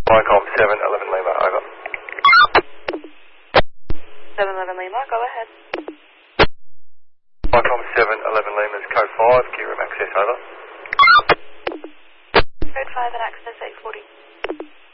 Vicom 711 Lima, over. 711 Lima, go ahead. Vicom 711 Lima's code 5, key room access, over. Code 5 and access 840.